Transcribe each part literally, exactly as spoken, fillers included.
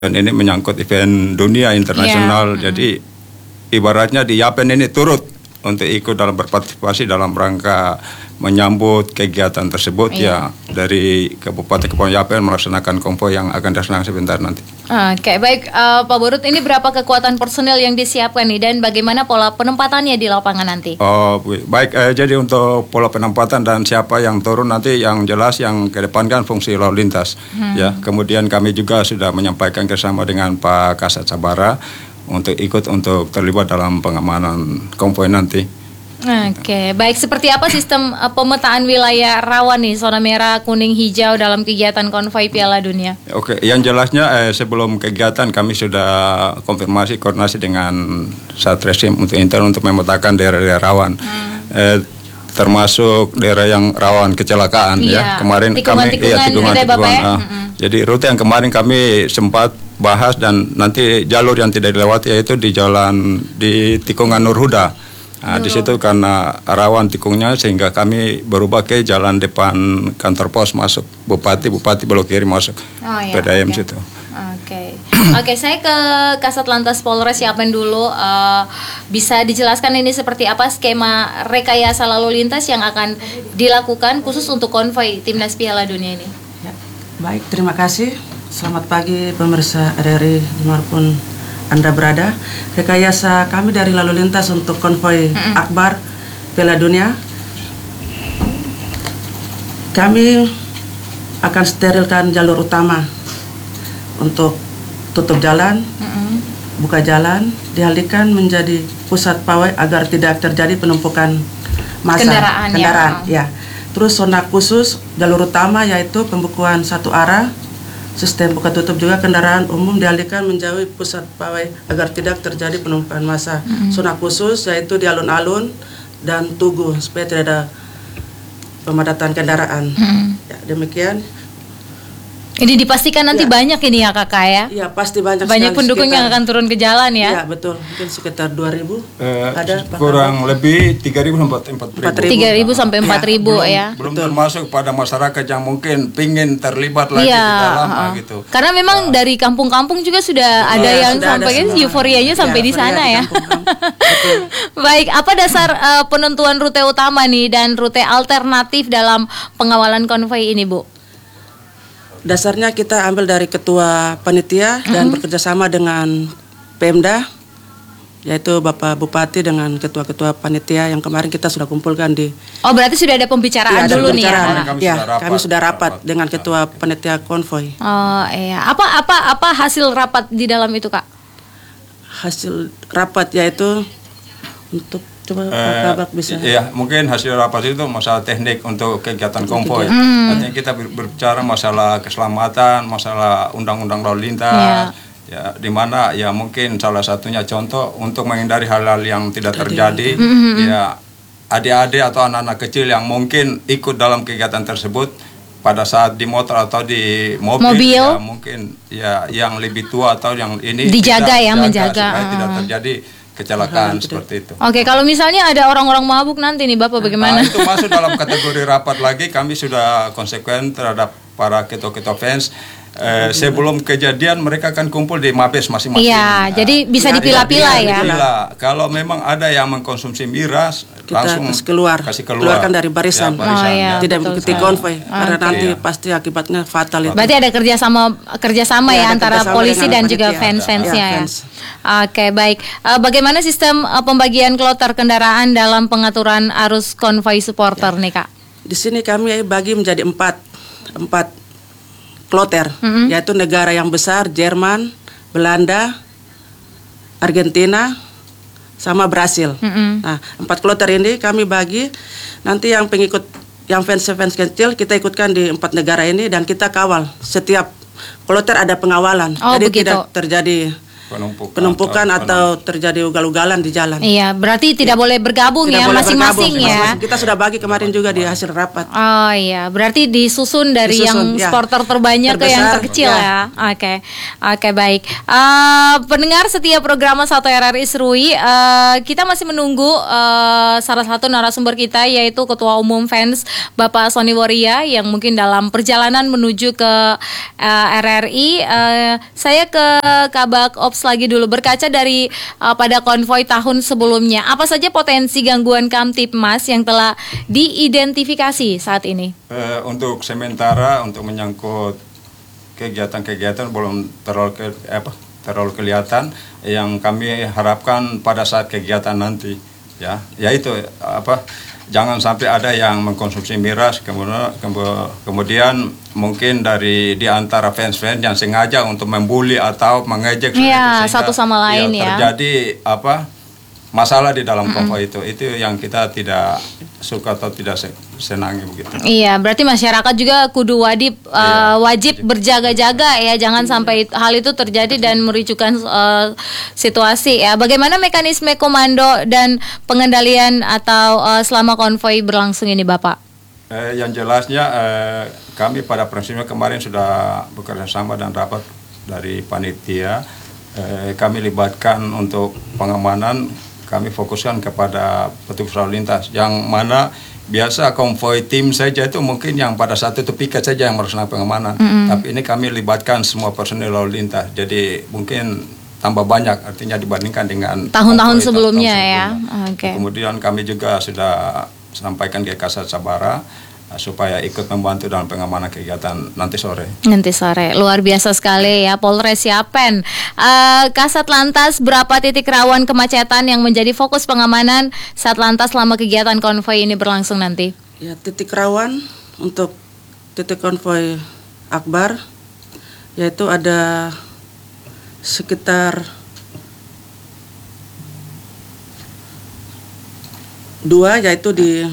Dan ini menyangkut event dunia internasional, yeah. Jadi ibaratnya di Yapen ini turut untuk ikut dalam berpartisipasi dalam rangka menyambut kegiatan tersebut, yeah. Ya dari Kabupaten Kepulauan Yapen melaksanakan konvoi yang akan dilaksanakan sebentar nanti. Oke, baik uh, Pak Burut, ini berapa kekuatan personel yang disiapkan nih dan bagaimana pola penempatannya di lapangan nanti? Oh baik, eh, jadi untuk pola penempatan dan siapa yang turun nanti yang jelas yang kedepankan fungsi lalu lintas, hmm. Ya. Kemudian kami juga sudah menyampaikan bersama dengan Pak Kasat Sabara untuk ikut untuk terlibat dalam pengamanan konvoi nanti. Oke, baik. Seperti apa sistem uh, pemetaan wilayah rawan nih, zona merah, kuning, hijau dalam kegiatan konvoi Piala Dunia? Oke, yang jelasnya eh, sebelum kegiatan kami sudah konfirmasi koordinasi dengan Satreskrim untuk intern untuk memetakan daerah-daerah rawan, hmm. eh, termasuk daerah yang rawan kecelakaan. Iya. Ya kemarin tikungan, kami tikungan, iya tikungan, tikungan, tikungan ya? ah. hmm. Jadi rute yang kemarin kami sempat bahas dan nanti jalur yang tidak dilewati yaitu di jalan di tikungan Nurhuda. Nah, di situ karena rawan tikungnya sehingga kami berubah ke jalan depan kantor pos masuk Bupati, Bupati belok kiri masuk oh, iya, P D M okay. situ. Oke, okay. Oke, okay, saya ke Kasat Lantas Polres Yapen dulu. Uh, bisa dijelaskan ini seperti apa skema rekayasa lalu lintas yang akan dilakukan khusus untuk konvoi Timnas Piala Dunia ini? Ya, baik, terima kasih. Selamat pagi pemirsa R R I dimanapun Anda berada. Rekayasa kami dari lalu lintas untuk konvoi mm-hmm. Akbar Piala Dunia, kami akan sterilkan jalur utama untuk tutup jalan, mm-hmm. buka jalan, dialihkan menjadi pusat pawai agar tidak terjadi penumpukan massa kendaraan, kendaraan ya. ya. Terus zona khusus jalur utama yaitu pembukuan satu arah. Sistem buka tutup juga kendaraan umum dialihkan menjauhi pusat pawai agar tidak terjadi penumpukan massa. Mm-hmm. Zona khusus yaitu di alun-alun dan tugu supaya tidak ada pemadatan kendaraan. Mm-hmm. Ya, demikian. Ini dipastikan nanti ya. Banyak ini ya kakak ya? Iya pasti banyak. Banyak pendukung sekitar, yang akan turun ke jalan ya? Iya betul, mungkin sekitar dua ribu. Eh, ada kurang apa? Lebih tiga ribu sampai empat ribu. tiga ribu sampai empat ribu ya. Belum betul. Termasuk pada masyarakat yang mungkin pingin terlibat lagi ya, di dalam uh, gitu. Karena memang uh, dari kampung-kampung juga sudah uh, ada ya, yang sampai euforianya sampai ya, di sana ya. Baik, apa dasar uh, penentuan rute utama nih dan rute alternatif dalam pengawalan konvoi ini, Bu? Dasarnya kita ambil dari ketua panitia mm-hmm. dan bekerjasama dengan Pemda, yaitu Bapak Bupati dengan ketua-ketua panitia yang kemarin kita sudah kumpulkan di. Oh berarti sudah ada pembicaraan ya, dulu nih ya? Kami ya, sudah rapat, kami sudah rapat, rapat dengan ketua rapat. panitia konvoi. Oh iya, apa apa apa hasil rapat di dalam itu kak? Hasil rapat yaitu untuk coba eh, Pak bisa. Iya, mungkin hasil rapat itu masalah teknik untuk kegiatan konvoi. Hmm. Artinya kita berbicara masalah keselamatan, masalah undang-undang lalu lintas. Yeah. Ya, di mana ya mungkin salah satunya contoh untuk menghindari hal-hal yang tidak terjadi. Mm-hmm. Ya, adik-adik atau anak-anak kecil yang mungkin ikut dalam kegiatan tersebut pada saat di motor atau di mobil, mobil. Ya mungkin ya yang lebih tua atau yang ini dijaga ya, menjaga supaya uh. tidak terjadi kecelakaan uh, seperti itu. Oke, kalau misalnya ada orang-orang mabuk nanti nih Bapak bagaimana? Nah, itu masuk dalam kategori rapat lagi. Kami sudah konsekuen terhadap para ketua-ketua fans. Eh, sebelum kejadian mereka akan kumpul di Mabes masing-masing. Iya, nah, jadi bisa ya, dipilah-pilah ya. Dipilah. Kalau memang ada yang mengkonsumsi miras, kita langsung kasih keluar, kasih keluar. Keluarkan dari barisan, ya, barisan oh, iya, ya. tidak mengikuti konvoi, oh, karena okay. nanti iya. pasti akibatnya fatal itu. Berarti ada kerjasama kerjasama ya, ya antara polisi dan juga fans-fansnya ya. Fans. Oke, baik. Uh, bagaimana sistem uh, pembagian kloter kendaraan dalam pengaturan arus konvoi supporter ya. nih kak? Di sini kami bagi menjadi empat empat kloter, mm-hmm. yaitu negara yang besar, Jerman, Belanda, Argentina, sama Brasil. Mm-hmm. Nah, empat kloter ini kami bagi, nanti yang pengikut, yang fans-fans kecil kita ikutkan di empat negara ini dan kita kawal. Setiap kloter ada pengawalan, oh, jadi begitu. tidak terjadi penumpukan, penumpukan atau, atau terjadi ugal-ugalan di jalan. Iya, berarti tidak boleh bergabung Tidak ya boleh masing-masing bergabung, ya. masing-masing. Kita sudah bagi kemarin juga di hasil rapat. Oh iya, berarti disusun dari Disusun, yang ya. supporter terbanyak ke yang Terbesar, terkecil ya. ya. Oke, oke baik. Uh, pendengar setia program satu R R I Serui, uh, kita masih menunggu uh, salah satu narasumber kita yaitu Ketua Umum Fans Bapak Sony Woria yang mungkin dalam perjalanan menuju ke uh, R R I. Uh, saya ke Kabak Ops lagi dulu, berkaca dari uh, pada konvoi tahun sebelumnya. Apa saja potensi gangguan Kamtipmas yang telah diidentifikasi saat ini? Uh, untuk sementara untuk menyangkut kegiatan-kegiatan belum terlalu ke, apa terlalu kelihatan. Yang kami harapkan pada saat kegiatan nanti ya yaitu apa jangan sampai ada yang mengkonsumsi miras kemudian kemudian mungkin dari di antara fans-fans yang sengaja untuk membuli atau mengejek ya, satu sama lain ya, terjadi apa masalah di dalam konvoi itu itu yang kita tidak suka atau tidak senangi begitu. Iya, berarti masyarakat juga kudu wajib uh, wajib berjaga-jaga ya, jangan sampai hal itu terjadi dan mericukan uh, situasi ya. Bagaimana mekanisme komando dan pengendalian atau uh, selama konvoi berlangsung ini, Bapak? Eh, yang jelasnya eh, kami pada prinsipnya kemarin sudah bekerja sama dan rapat dari panitia. Eh, kami libatkan untuk pengamanan. Kami fokuskan kepada petugas lalu lintas yang mana biasa konvoi tim saja itu mungkin yang pada saat itu piket saja yang melaksanakan pengamanan. Mm-hmm. Tapi ini kami libatkan semua personil lalu lintas. Jadi mungkin tambah banyak artinya dibandingkan dengan tahun-tahun sebelumnya, tahun sebelumnya ya. Okay. Kemudian kami juga sudah sampaikan ke Kasat Sabara supaya ikut membantu dalam pengamanan kegiatan nanti sore. Nanti sore, luar biasa sekali ya Polres Yapen. Uh, Kasat Lantas, berapa titik rawan kemacetan yang menjadi fokus pengamanan Sat Lantas selama kegiatan konvoi ini berlangsung nanti? Ya, titik rawan untuk titik konvoi akbar yaitu ada sekitar dua, yaitu di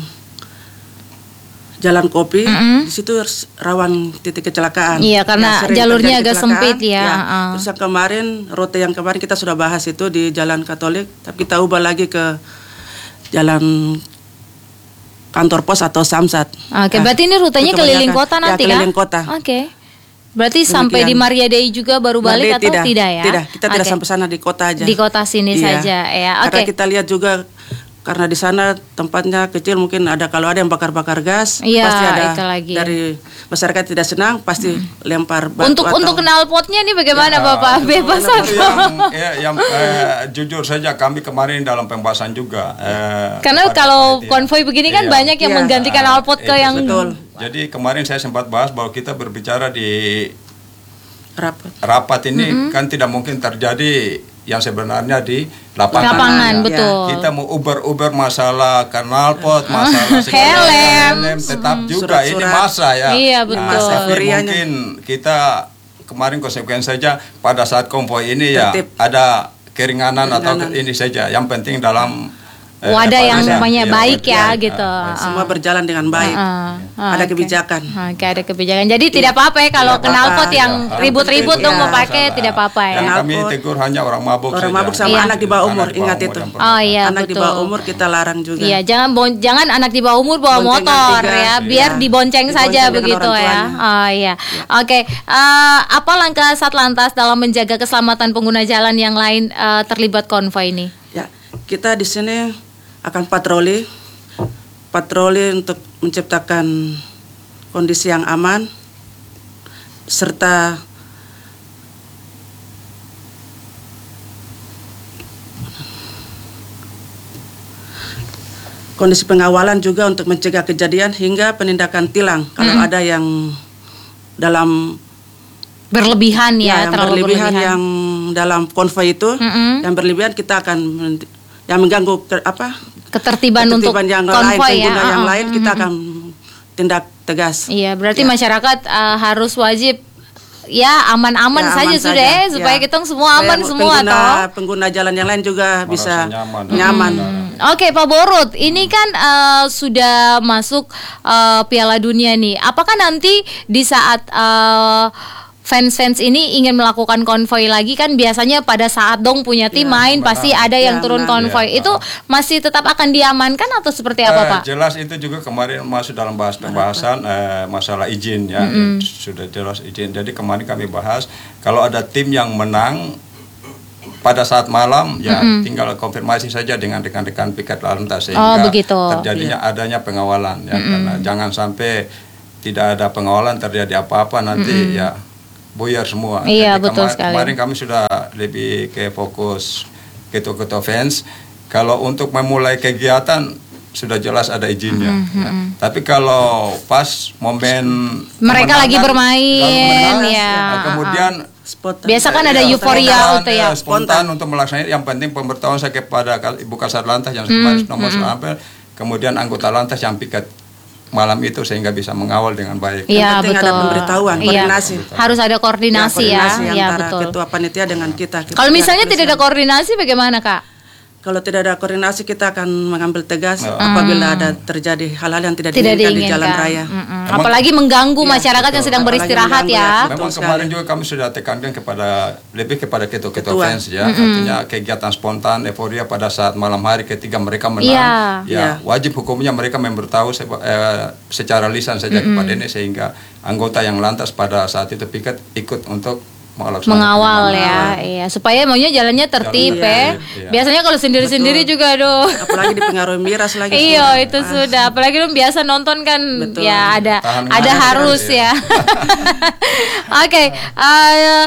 Jalan Kopi, mm-hmm. di situ rawan titik kecelakaan. Iya, karena ya, jalurnya agak sempit ya. ya. Uh. Terus yang kemarin, rute yang kemarin kita sudah bahas itu di Jalan Katolik, tapi kita ubah lagi ke Jalan Kantor Pos atau Samsat. Oke, okay, nah, berarti ini rutenya keliling kota nanti ya, keliling kan? kota. Oke. Okay. Berarti Demikian. Sampai di Maria Dei juga baru balik atau tidak, tidak ya? Tidak, kita okay. tidak sampai sana, di kota aja. Di kota sini iya. saja ya. Oke. Okay. Karena kita lihat juga karena di sana tempatnya kecil, mungkin ada kalau ada yang bakar-bakar gas, ya, pasti ada lagi. Dari masyarakat tidak senang, pasti hmm. lempar batu. Untuk atau, untuk knalpotnya nih bagaimana ya, Bapak? Bebas atau? Yang, ya, yang eh, jujur saja kami kemarin dalam pembahasan juga. Eh, Karena kalau konvoi begini kan iya, banyak yang iya, menggantikan knalpot ke yang betul. Jadi kemarin saya sempat bahas bahwa kita berbicara di rapat, rapat ini mm-hmm. kan tidak mungkin terjadi yang sebenarnya di lapangan, lapangan ya. Betul. Kita mau uber-uber masalah knalpot, masalah helm, helm, tetap juga surat-surat. Ini masa ya. Iya betul. Nah, tapi mungkin kita kemarin konsekuensi saja pada saat konvoi ini Tertib. ya ada keringanan, keringanan atau ini saja. Yang penting dalam wadah yang namanya ya, baik ya, ya gitu. Uh, semua berjalan dengan baik. Uh, uh, ada okay. kebijakan. Oke, okay, ada kebijakan. Jadi ya. tidak apa-apa ya kalau knalpot yang ya. ribut-ribut tuh ya. mau pakai tidak apa-apa ya. Yang kami tegur hanya orang mabuk Orang saja. mabuk sama iya. anak di bawah umur, anak ingat itu. Oh iya, anak betul. di bawah umur kita larang juga. Iya, jangan bon- jangan anak di bawah umur bawa Boncengan motor tiga, ya, biar ya. dibonceng, dibonceng saja begitu ya. Oh iya. Ya. Oke, okay. uh, apa langkah Satlantas dalam menjaga keselamatan pengguna jalan yang lain uh, terlibat konvoi ini? Ya, kita di sini akan patroli, patroli untuk menciptakan kondisi yang aman, serta kondisi pengawalan juga untuk mencegah kejadian hingga penindakan tilang kalau hmm. ada yang dalam berlebihan ya, ya terlalu berlebihan, berlebihan yang dalam konvoi itu, hmm. yang berlebihan kita akan yang mengganggu ke, apa ketertiban, ketertiban untuk yang konvoi lain, ya, yang uh-uh. lain kita akan tindak tegas. Iya, berarti ya. masyarakat uh, harus wajib ya aman-aman ya, saja aman sudah saja. ya supaya ya. kita semua aman supaya semua pengguna, toh. Pengguna jalan yang lain juga Merasa bisa nyaman. nyaman. Hmm. Oke, okay, Pak Borut, ini kan uh, sudah masuk uh, Piala Dunia nih. Apakah nanti di saat uh, fans-fans ini ingin melakukan konvoy lagi kan biasanya pada saat Dong punya tim Ya, main benar. pasti ada yang Ya, turun benar. konvoy. Ya, Itu masih tetap akan diamankan atau seperti apa, Eh, Pak? jelas itu juga kemarin masuk dalam bahas pembahasan eh, masalah izin ya. Sudah jelas izin. Jadi kemarin kami bahas kalau ada tim yang menang pada saat malam ya tinggal konfirmasi saja dengan rekan-rekan piket lalu lintas Oh, sehingga begitu. terjadinya adanya pengawalan ya, karena jangan sampai tidak ada pengawalan terjadi apa-apa nanti ya buyar semua. Iya, Jadi betul kema- sekali. Kemarin kami sudah lebih ke fokus ketua-ketua fans. Kalau untuk memulai kegiatan sudah jelas ada izinnya. ya. Tapi kalau pas momen Mereka lagi kemenangan, bermain, lalu menang, ya. nah, kemudian Spontan. Biasa kan ada ya, euforia spontan, itu ya. ya, spontan untuk melaksanakan. Yang penting pemberitahuan saya kepada Kal- Ibu Kasat Lantas yang kemarin nomor satu, kemudian anggota lantas yang piket malam itu sehingga bisa mengawal dengan baik. Iya, penting betul. ada pemberitahuan, Iya. koordinasi. Harus ada koordinasi, Ya, koordinasi ya. Iya, antara betul. ketua panitia dengan kita. Kita Kalau pihak misalnya tidak ada kepolisian. koordinasi bagaimana, Kak? Kalau tidak ada koordinasi kita akan mengambil tegas Ya. apabila ada terjadi hal-hal yang tidak, Tidak diinginkan di diinginkan. jalan raya. Mm-mm. Emang- Apalagi mengganggu Iya, masyarakat yang betul. sedang Apalagi beristirahat mengganggu, ya. ya. Memang Betul kemarin sekali. juga kami sudah tekankan kepada lebih kepada ketua-ketua Ketua. fans ya, artinya kegiatan spontan, euforia pada saat malam hari ketika mereka menang, Iya. ya Iya. wajib hukumnya mereka memberitahu seba- eh, secara lisan saja kepada ini sehingga anggota yang lantas pada saat itu piket ikut untuk melaksanakan Mengawal pengamanan. ya, iya supaya maunya jalannya tertib ya. Jalannya tertib, iya. Biasanya kalau sendiri-sendiri Betul. juga aduh. Apalagi dipengaruhi miras lagi. Iya itu Ah, sudah, apalagi lu biasa nonton kan Betul. ya ada Tahan ada menahan harus ya. ya. Oke, eh,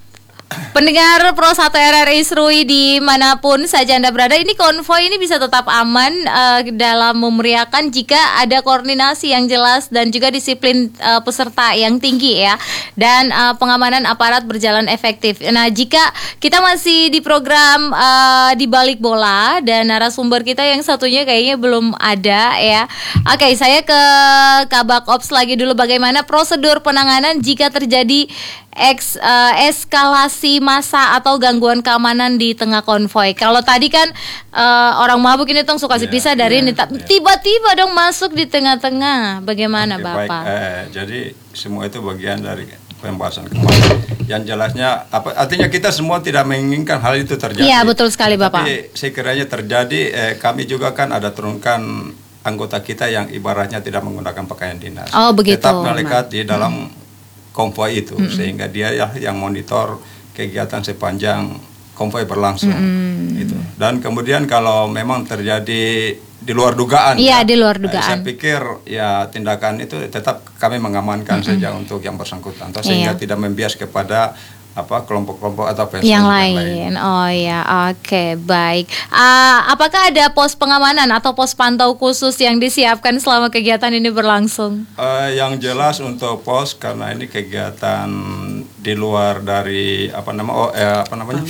pendengar Pro satu R R I Serui dimanapun saja Anda berada, ini konvoy ini bisa tetap aman eh, dalam memeriahkan jika ada koordinasi yang jelas dan juga disiplin eh, peserta yang tinggi ya, dan eh, pengamanan aparat berjalan efektif. Nah, jika kita masih di program eh, di balik bola dan narasumber kita yang satunya kayaknya belum ada ya. Oke, saya ke Kabak Ops lagi dulu, bagaimana prosedur penanganan jika terjadi eks, eh, eskalasi massa atau gangguan keamanan di tengah konvoy. Kalau tadi kan eh, orang mabuk ini tuh suka Iya, pisah dari ini, ta- tiba-tiba dong masuk di tengah-tengah. Bagaimana Oke, Bapak? baik. Eh, jadi semua itu bagian dari pembahasan kemarin. Yang jelasnya apa artinya kita semua tidak menginginkan hal itu terjadi. Iya, betul sekali Bapak. Tapi sekiranya terjadi, eh, kami juga kan ada turunkan anggota kita yang ibaratnya tidak menggunakan pakaian dinas. Oh, begitu. Tetap melekat di dalam konvoy itu sehingga dia ya yang monitor kegiatan sepanjang konvoy berlangsung. Itu. Dan kemudian kalau memang terjadi di luar dugaan, Iya, ya, di luar eh, dugaan. saya pikir ya tindakan itu tetap kami mengamankan saja untuk yang bersangkutan, atau sehingga Iya. tidak membias kepada apa kelompok-kelompok atau fans Yang lain. Oh ya, oke, baik. Ah, apakah ada pos pengamanan atau pos pantau khusus yang disiapkan selama kegiatan ini berlangsung? Eh, yang jelas untuk pos karena ini kegiatan di luar dari apa nama oh eh, apa namanya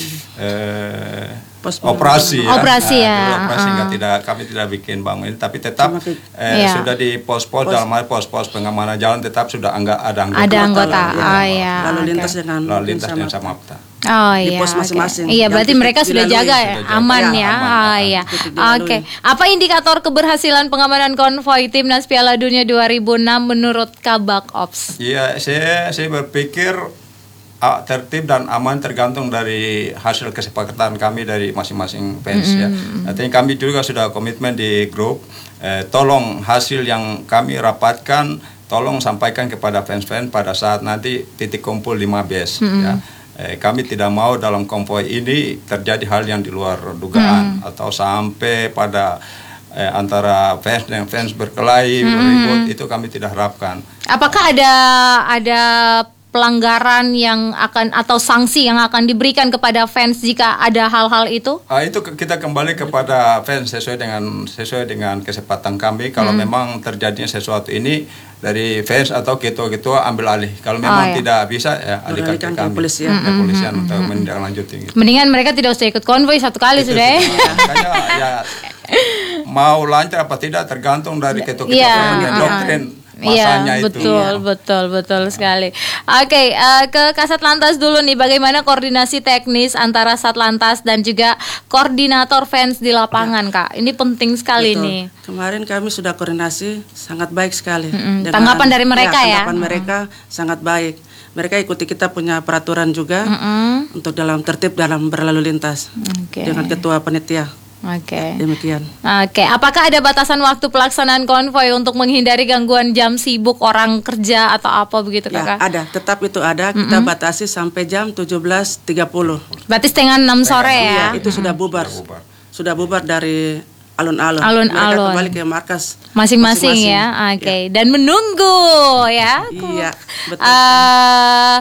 eh, Pos operasi ya. Operasi Nah, ya, di luar operasi ah. nggak tidak kami tidak bikin bangun ini tapi tetap Cuma ke- eh, Iya. sudah di pos-pos dalam hal pos-pos pengamanan jalan tetap sudah enggak ada anggota. Ada anggota. Lalu- Oh ya. Lalu oke. lintas dengan Lalu lintas sama- dan Samapta. Oh di iya, pos oke. masing-masing. Iya, Yang berarti titik mereka sudah dilalui. jaga ya, Sudah jaga. aman Ya, ya. aman, Oh aman. iya. Titik dilalui. Oke. Apa indikator keberhasilan pengamanan konvoy Timnas Piala Dunia dua ribu enam menurut Kabak Ops? Iya, saya saya berpikir ah, tertib dan aman tergantung dari hasil kesepakatan kami dari masing-masing fans ya. Artinya kami juga sudah komitmen di grup. Eh, tolong hasil yang kami rapatkan, tolong sampaikan kepada fans-fans pada saat nanti titik kumpul lima base ya. Eh, kami tidak mau dalam konvoy ini terjadi hal yang di luar dugaan atau sampai pada eh, antara fans dan fans berkelahi, beribut, itu kami tidak harapkan. Apakah ada ada pelanggaran yang akan atau sanksi yang akan diberikan kepada fans jika ada hal-hal itu? Ah, itu ke- kita kembali kepada fans sesuai dengan sesuai dengan kesempatan kami. Kalau memang terjadinya sesuatu ini dari fans atau ketua-ketua ambil alih. Kalau memang iya. tidak bisa ya alihkan ke Alihkan ke kami. kepolisian. Ke kepolisian untuk menindaklanjuti. Gitu. Mendingan mereka tidak usah ikut konvoy satu kali Itu sudah ya. sih. Makanya ya mau lancar apa tidak tergantung dari ketua-ketua Iya, punya uh-uh. doktrin masanya Iya, itu. betul, betul, betul sekali. Oke, eh, ke Kasat Lantas dulu nih, bagaimana koordinasi teknis antara Satlantas dan juga koordinator fans di lapangan, Kak? Ini penting sekali Betul. nih. Kemarin kami sudah koordinasi sangat baik sekali. Mm-mm. Dengan- Tanggapan dari mereka ya? Tanggapan mereka sangat baik. mereka ikuti kita punya peraturan juga Mm-mm. untuk dalam tertib dalam berlalu lintas Oke. dengan ketua panitia. Oke. Demikian. Oke, apakah ada batasan waktu pelaksanaan konvoy untuk menghindari gangguan jam sibuk orang kerja atau apa begitu, Ya, Kakak? ada, tetap itu ada. Kita batasi sampai jam tujuh belas tiga puluh. Berarti setengah enam sore ya? Iya, itu sudah bubar. Sudah bubar. Sudah bubar dari alun-alun. Alun-alun. Mereka kembali ke markas Masing-masing ya, oke. Dan menunggu ya. Iya, betul. Eh,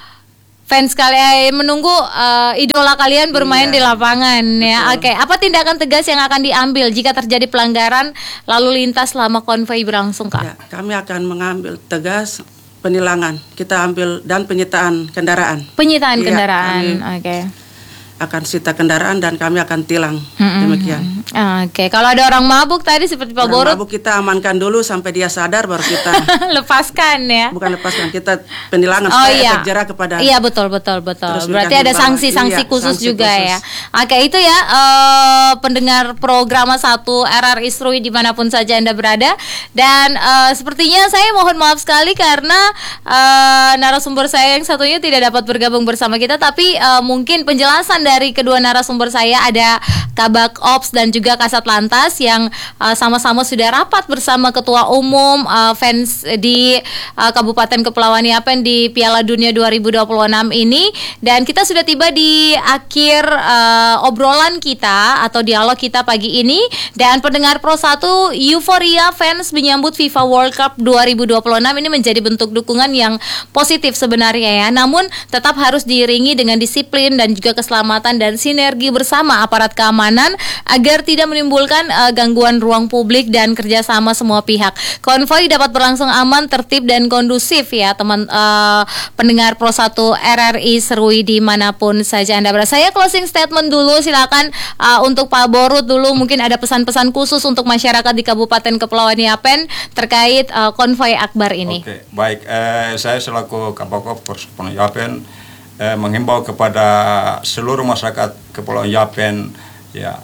fans kalian menunggu eh, idola kalian bermain Iya, di lapangan ya. Oke, apa tindakan tegas yang akan diambil jika terjadi pelanggaran lalu lintas selama konvoy berlangsung, Kak? Ya, kami akan mengambil tegas penilangan. Kita ambil dan penyitaan kendaraan. Penyitaan Iya, kendaraan, kami- oke. Akan sita kendaraan dan kami akan tilang. Mm-mm. Demikian. Oke, kalau ada orang mabuk tadi seperti Pak Orang Borut, mabuk kita amankan dulu sampai dia sadar baru kita lepaskan ya. bukan lepaskan, kita penilangan Oh supaya iya, efek jerah kepada. iya betul betul betul. Terus Berarti berikan ada himbauan. sanksi-sanksi Iya, khusus sanksi juga khusus. ya. Oke, itu ya eh, pendengar program satu R R I Serui dimanapun saja Anda berada. Dan eh, sepertinya saya mohon maaf sekali karena eh, narasumber saya yang satunya tidak dapat bergabung bersama kita. Tapi eh, mungkin penjelasan dari kedua narasumber saya, ada Kabak Ops dan juga Kasat Lantas yang uh, sama-sama sudah rapat bersama Ketua Umum uh, fans di uh, Kabupaten Kepulauan Yapen di Piala Dunia dua ribu dua puluh enam ini. Dan kita sudah tiba di akhir uh, obrolan kita atau dialog kita pagi ini. Dan pendengar Pro satu, euforia fans menyambut FIFA World Cup dua ribu dua puluh enam ini menjadi bentuk dukungan yang positif sebenarnya ya. Namun tetap harus diiringi dengan disiplin dan juga keselamatan dan sinergi bersama aparat keamanan agar tidak menimbulkan uh, gangguan ruang publik dan kerjasama semua pihak. Konvoy dapat berlangsung aman, tertib dan kondusif ya teman uh, pendengar Pro satu R R I Serui dimanapun saja Anda berada. Saya closing statement dulu, silakan uh, untuk Pak Borut dulu, mungkin ada pesan-pesan khusus untuk masyarakat di Kabupaten Kepulauan Yapen terkait uh, konvoy akbar ini. Oke, baik. Eh, saya selaku Kabak Ops Kepulauan Yapen eh, menghimbau kepada seluruh masyarakat Kepulauan Yapen ya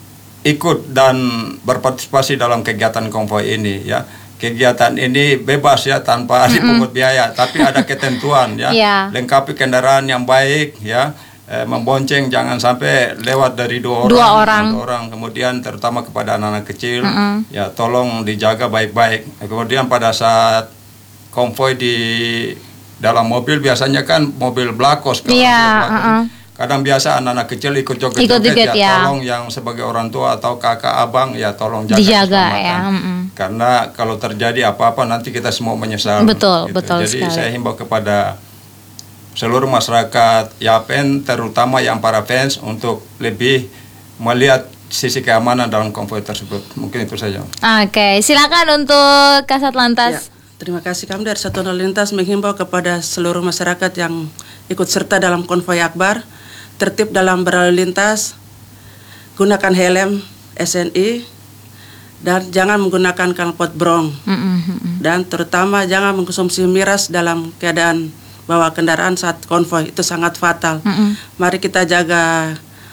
ikut dan berpartisipasi dalam kegiatan konvoy ini ya. Kegiatan ini bebas ya, tanpa dipungut biaya, tapi ada ketentuan ya. Yeah. Lengkapi kendaraan yang baik ya. Eh, membonceng jangan sampai lewat dari dua orang, Dua orang. Dua orang. Kemudian terutama kepada anak-anak kecil ya, tolong dijaga baik-baik. Kemudian pada saat konvoy di dalam mobil, biasanya kan mobil belakos kan, Iya, mobil belakos. uh-uh. Kadang biasa anak-anak kecil ikut Ikut joget-joget joget, ya, ya. tolong yang sebagai orang tua atau kakak abang ya tolong jaga Dijaga keselamatan. ya, mm-mm. Karena kalau terjadi apa-apa nanti kita semua menyesal. Betul, betul Jadi sekali. saya himbau kepada seluruh masyarakat Yapen, terutama yang para fans, untuk lebih melihat sisi keamanan dalam konvoy tersebut. Mungkin itu saja. Oke, silakan untuk Kasat Ya, Lantas. terima kasih. Kami dari Satuan Lalu Lintas menghimbau kepada seluruh masyarakat yang ikut serta dalam konvoy akbar, tertib dalam berlalu lintas, gunakan helm S N I, dan jangan menggunakan knalpot brong. Mm-mm. Dan terutama jangan mengkonsumsi miras dalam keadaan bawa kendaraan saat konvoy, itu sangat fatal. Mm-mm. Mari kita jaga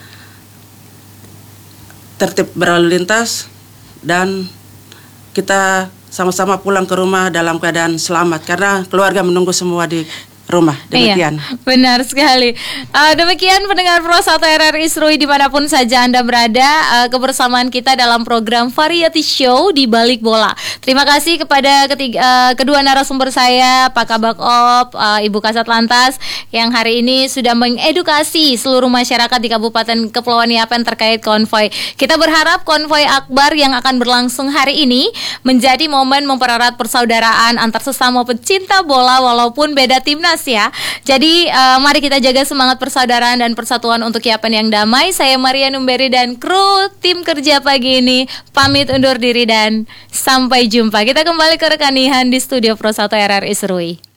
tertib berlalu lintas dan kita sama-sama pulang ke rumah dalam keadaan selamat karena keluarga menunggu semua di rumah. Demikian. Iya, benar sekali. Uh, demikian pendengar Pro satu R R I Serui dimanapun saja Anda berada, uh, kebersamaan kita dalam program Variety Show di Balik Bola. Terima kasih kepada ketiga, uh, kedua narasumber saya, Pak Kabak Op, uh, Ibu Kasat Lantas, yang hari ini sudah mengedukasi seluruh masyarakat di Kabupaten Kepulauan Yapen terkait konvoy. Kita berharap konvoy akbar yang akan berlangsung hari ini menjadi momen mempererat persaudaraan antar sesama pecinta bola walaupun beda timnas ya. Jadi uh, mari kita jaga semangat persaudaraan dan persatuan untuk Yapen yang damai. Saya Maria Numberi dan kru tim kerja pagi ini pamit undur diri dan sampai jumpa. Kita kembali ke rekan Ihan di studio Pro satu R R I Serui.